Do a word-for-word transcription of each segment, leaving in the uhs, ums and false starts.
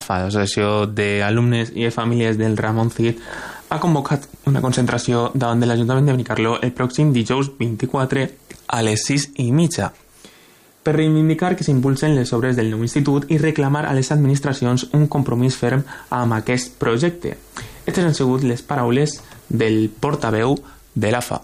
l'AFA, l'Associació d'Alumnes i de Famílies del Ramon Cid, ha convocat una concentració davant de l'Ajuntament de Benicarló el pròxim dijous vint-i-quatre a les sis i mitja per reivindicar que s'impulsen les obres del nou institut i reclamar a les administracions un compromís ferm amb aquest projecte. Aquestes han sigut les paraules del portaveu de l'AFA.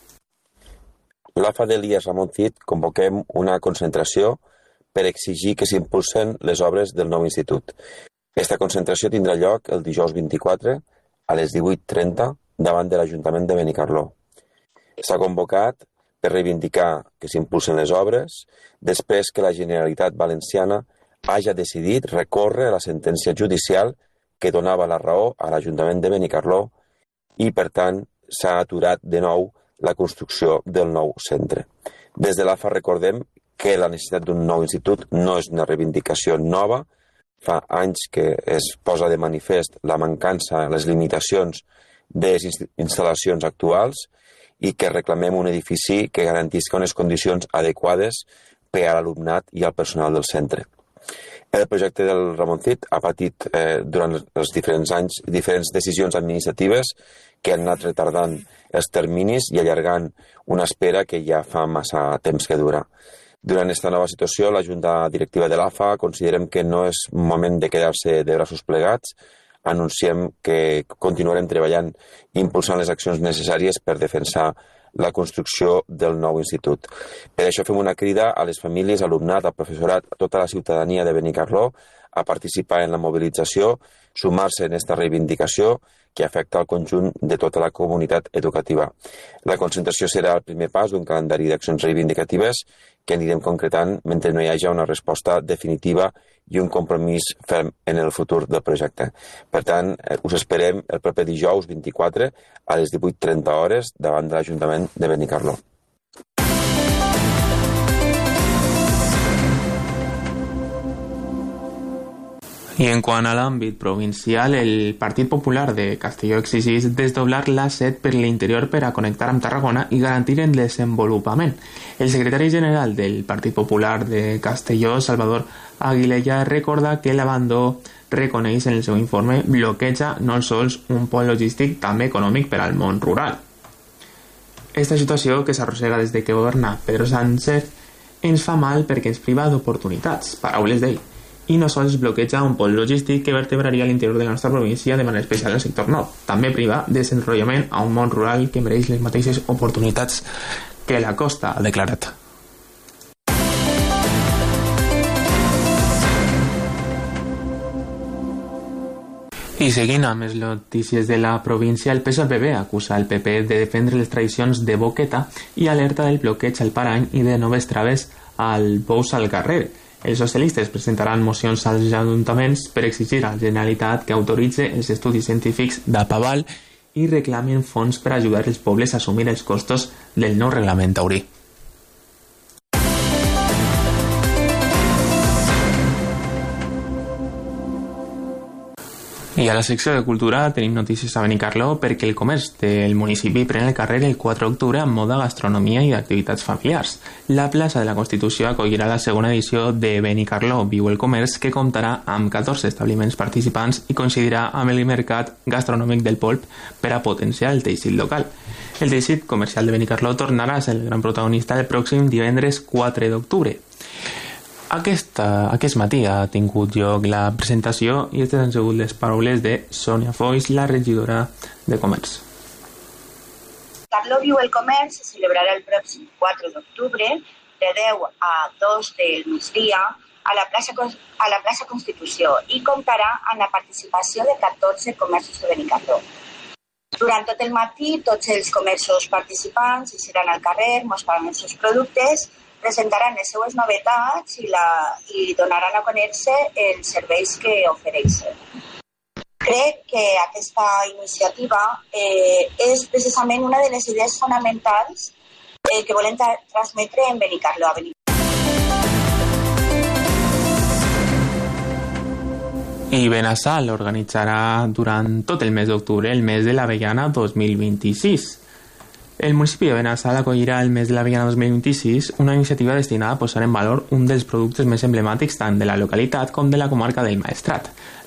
L'AFA d'Elies Ramon Cid convoquem una concentració per exigir que s'impulsen les obres del nou institut. Aquesta concentració tindrà lloc el dijous vint-i-quatre a les divuit trenta davant de l'Ajuntament de Benicarló. S'ha convocat per reivindicar que s'impulsen les obres després que la Generalitat Valenciana hagi decidit recórrer a la sentència judicial que donava la raó a l'Ajuntament de Benicarló i, per tant, s'ha aturat de nou la construcció del nou centre. Des de l'AFA recordem que la necessitat d'un nou institut no és una reivindicació nova. Fa anys que es posa de manifest la mancança, les limitacions de les instal·lacions actuals i que reclamem un edifici que garantisca unes condicions adequades per a l'alumnat i al personal del centre. El projecte del Ramon Cid ha patit eh, durant els diferents anys diferents decisions administratives que han anat retardant els terminis i allargant una espera que ja fa massa temps que dura. Durant aquesta nova situació, la Junta Directiva de l'AFA considerem que no és moment de quedar-se de braços plegats. Anunciem que continuarem treballant i impulsant les accions necessàries per defensar la construcció del nou institut. Per això fem una crida a les famílies, alumnat, al professorat, a tota la ciutadania de Benicarló a participar en la mobilització, sumar-se en aquesta reivindicació que afecta al conjunt de tota la comunitat educativa. La concentració serà el primer pas d'un calendari d'accions reivindicatives que anirem concretant mentre no hi hagi una resposta definitiva i un compromís ferm en el futur del projecte. Per tant, us esperem el proper dijous vint-i-quatre a les divuit trenta hores davant de l'Ajuntament de Benicarló. I en quant a l'àmbit provincial, el Partit Popular de Castelló exigeix desdoblar l'A set per l'interior per a connectar amb Tarragona i garantir el desenvolupament. El secretari general del Partit Popular de Castelló, Salvador Aguilella, recorda que l'abandó reconeix en el seu informe bloqueja no sols un pol logístic també econòmic per al món rural. Esta situació, que s'arrossega des de que governa Pedro Sánchez, ens fa mal perquè ens priva d'oportunitats, paraules d'ell, i no sols bloqueja un pol logístic que vertebraria l'interior de la nostra província, de manera especial el sector nord. També priva de desenvolupament a un món rural que mereix les mateixes oportunitats que la costa, ha declarat. I seguint amb les notícies de la província, el P S O E B acusa el P P de defendre les tradicions de Boqueta i alerta del bloqueig al Parany i de noves traves al Pous al Carrer. Els socialistes presentaran mocions als ajuntaments per exigir a la Generalitat que autoritzi els estudis científics d'Apaval i reclamen fons per ajudar els pobles a assumir els costos del nou reglament taurí. I a la secció de cultura tenim notícies a Benicarló perquè el comerç del municipi pren el carrer el quatre d'octubre amb moda, gastronomia i activitats familiars. La plaça de la Constitució acollirà la segona edició de Benicarló Viu el Comerç, que comptarà amb catorze establiments participants i coincidirà amb el mercat gastronòmic del Polp per a potenciar el teixit local. El teixit comercial de Benicarló tornarà a ser el gran protagonista el pròxim divendres quatre d'octubre. Aquesta, aquest matí ha tingut lloc la presentació i aquestes han sigut les paraules de Sònia Foix, la regidora de Comerç. Benicarló Viu el Comerç se celebrarà el pròxim quatre d'octubre de deu a dos del migdia a la, plaça, a la plaça Constitució i comptarà amb la participació de catorze comerços de Benicarló. Durant tot el matí, tots els comerços participants seran al carrer, mostraran els seus productes, presentaran les seues novetats i, la, i donaran a conèixer els serveis que ofereixen. Crec que aquesta iniciativa eh, és precisament una de les idees fonamentals eh, que volem tra transmetre en Benicarló. I Benassal organitzarà durant tot el mes d'octubre el mes de l'Avellana dos mil vint-i-sis. El municipi de Benassal acollirà el mes de l'Avellana dos mil vint-i-sis, una iniciativa destinada a posar en valor un dels productes més emblemàtics tant de la localitat com de la comarca del Maestrat.